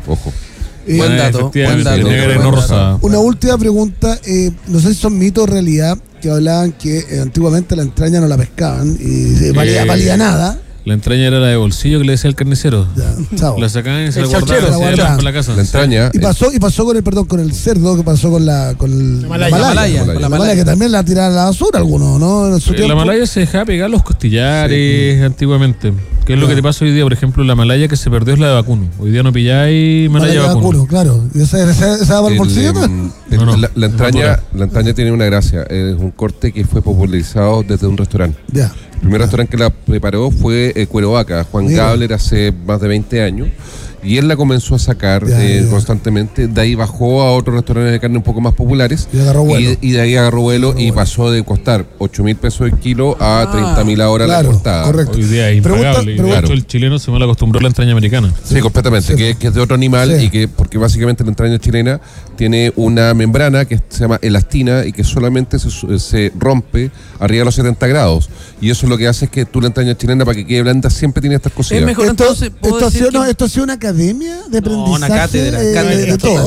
ojo. Buen dato. Negra y no rosada. Una última pregunta, no sé si son mitos o realidad, que hablaban que antiguamente la entraña no la pescaban y valía nada. La entraña era la de bolsillo que le decía el carnicero. Ya, chao. La sacaban y se la chachero, guardaban por la casa. La entraña. Y pasó con el cerdo, que pasó con la malaya, que también la tiraban a la basura algunos, ¿no? En su tiempo. La malaya se dejaba pegar los costillares antiguamente. ¿Qué es lo que te pasa hoy día? Por ejemplo, la malaya que se perdió es la de vacuno. Hoy día no pilláis malaya vacuno. Claro. ¿Y esa va al bolsillo? No. La entraña tiene una gracia. Es un corte que fue popularizado desde un restaurante. Ya. El primer restaurante que la preparó fue Cuero Vaca, Juan Gabler, hace más de 20 años. Y él la comenzó a sacar constantemente. De ahí bajó a otros restaurantes de carne un poco más populares. Y agarró vuelo. Y de ahí agarró vuelo y pasó de costar 8.000 pesos el kilo a 30.000 ahora la cortada. Correcto. Hoy día es impagable. De hecho, el chileno se mal acostumbró a la entraña americana. Sí, completamente. Que es de otro animal y que porque básicamente la entraña chilena tiene una membrana que se llama elastina y que solamente se rompe arriba de los 70 grados. Y eso lo que hace es que tú la entraña chilena, para que quede blanda, siempre tiene estas cositas. Es mejor entonces. Esto ha sido una academia de aprendizaje. Una cátedra. De todo.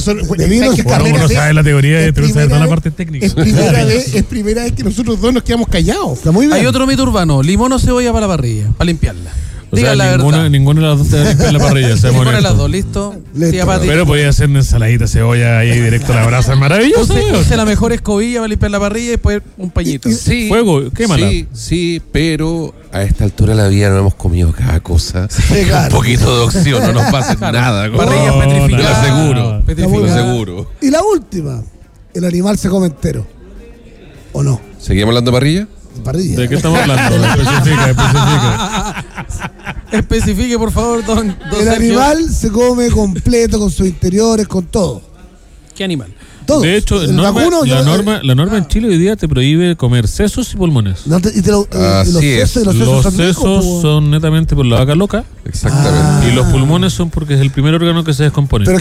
Uno no sabe la teoría de saber toda la parte técnica. Es primera vez que nosotros dos nos quedamos callados. Está muy bien. Hay otro mito urbano: limón o cebolla para la parrilla, para limpiarla. O sea, Diga la verdad. ninguna de las dos te va a limpiar la parrilla. Ninguna de las dos, ¿listo? Pero podía hacer una ensaladita, cebolla ahí directo a la brasa. Es maravilloso. Use la mejor escobilla para limpiar la parrilla y después un pañito. Sí, fuego, quémala. Sí, pero a esta altura de la vida no hemos comido cada cosa. Claro. Un poquito de opción, no nos pasa nada. Parrillas petrificadas. Te lo aseguro. Y la última, el animal se come entero. ¿O no? ¿Seguimos hablando de parrilla? Parrilla. ¿De qué estamos hablando? Especifica. Especifique, por favor, don El Sergio. animal se come completo, con sus interiores, con todo. ¿Qué animal? Todo. De hecho, la norma en Chile hoy día te prohíbe comer sesos y pulmones. Los sesos son netamente por la vaca loca. Exactamente. Y los pulmones son porque es el primer órgano que se descompone. Pero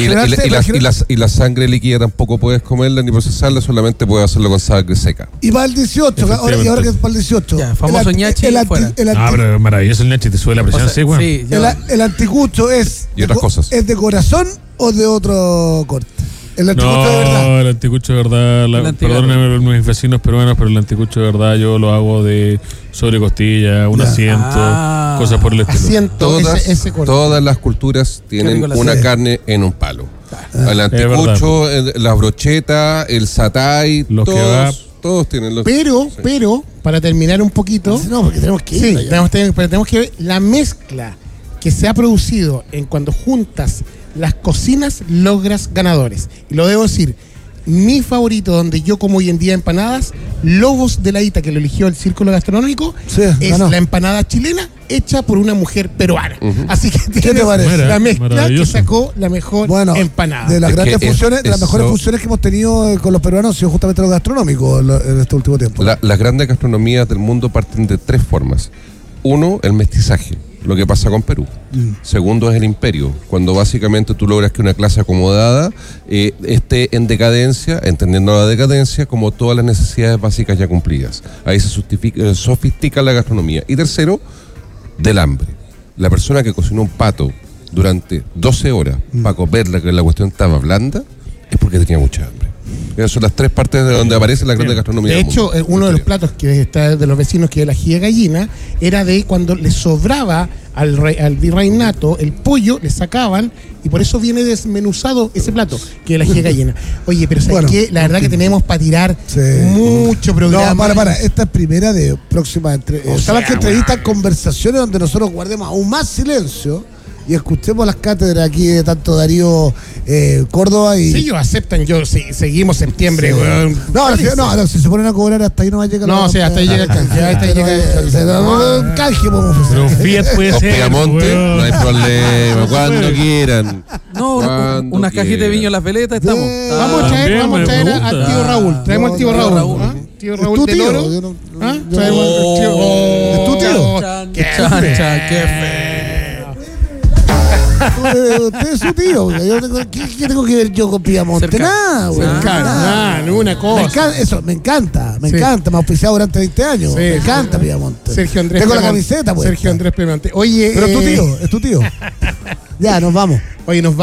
y la sangre líquida tampoco puedes comerla ni procesarla, solamente puedes hacerlo con sangre seca. Y para el 18, ahora que es para el 18. Ya, famoso ñachi fuera. Pero es maravilloso el ñachi, te sube la presión, sí, bueno. Sí, el anticucho es. Y otras cosas. ¿Es de corazón o de otro corte? El anticucho de verdad. El anticucho de verdad, perdónenme mis vecinos peruanos, pero el anticucho de verdad yo lo hago de sobrecostilla, un asiento, cosas por el estilo. Todas las culturas tienen una carne en un palo. El anticucho, la brocheta, el satay, todos tienen los. Pero, para terminar un poquito. No, porque tenemos que ir. Sí, tenemos que ver la mezcla que se ha producido en cuando juntas las cocinas, logras ganadores. Y lo debo decir, mi favorito, donde yo como hoy en día empanadas, Lobos de la Ita, que lo eligió el Círculo Gastronómico, es la empanada chilena hecha por una mujer peruana. Así que ¿qué te parece? La mezcla que sacó la mejor empanada. De las grandes funciones, las mejores funciones que hemos tenido con los peruanos ha sido justamente lo gastronómico en este último tiempo. Las grandes gastronomías del mundo parten de tres formas. Uno, el mestizaje, lo que pasa con Perú. Segundo es el imperio, cuando básicamente tú logras que una clase acomodada esté en decadencia, entendiendo la decadencia como todas las necesidades básicas ya cumplidas. Ahí se sofistica la gastronomía. Y tercero, del hambre. La persona que cocinó un pato durante 12 horas para comerla, que la cuestión estaba blanda, es porque tenía mucha hambre. Esas son las tres partes de donde aparece la gran gastronomía. De hecho, uno de los platos que está de los vecinos, que es el ají de gallina, era de cuando le sobraba al virreinato el pollo, le sacaban, y por eso viene desmenuzado ese plato, que es el ají de gallina. Oye, pero ¿sabes qué? La verdad que tenemos para tirar mucho programa. No, para. Esta es primera de próximas entrevistas, conversaciones donde nosotros guardemos aún más silencio y escuchemos las cátedras aquí de tanto Darío Córdoba y... Sí, ellos aceptan, seguimos septiembre, weón. No, si se ponen a cobrar hasta ahí no va a llegar. No, hasta ahí llega el canje. Canje podemos ofrecer. Pero Fiat puede Los ser. Pegamonte, no hay problema, cuando quieran. No, unas cajitas de viño en las veletas, estamos. Vamos a traer al tío Raúl. Traemos al tío Raúl. Tío Raúl del Oro. Traemos al tío. ¿Es tu tío? Qué feo. Usted es su tío. ¿Qué tengo que ver yo con Piamonte? Nada, güey. Una cosa. Me encanta. Me ha auspiciado durante 20 años. Sí, me encanta Piamonte. Sergio Andrés Tengo Pemonte. la camiseta, pues. Sergio Andrés Pemonte. Oye. Pero es tu tío. Ya, nos vamos. Oye, nos vamos.